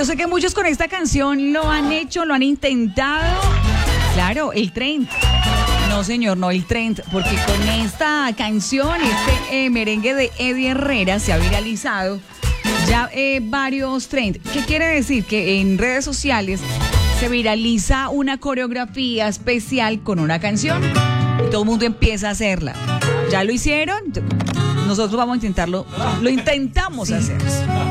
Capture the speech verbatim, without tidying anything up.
yo sé que muchos con esta canción lo han hecho, lo han intentado. Claro, el trend. No, señor, no el trend, porque con esta canción, este eh, merengue de Eddie Herrera se ha viralizado ya eh, varios trends. ¿Qué quiere decir? Que en redes sociales se viraliza una coreografía especial con una canción y todo el mundo empieza a hacerla. ¿Ya lo hicieron? Nosotros vamos a intentarlo. Lo intentamos hacer.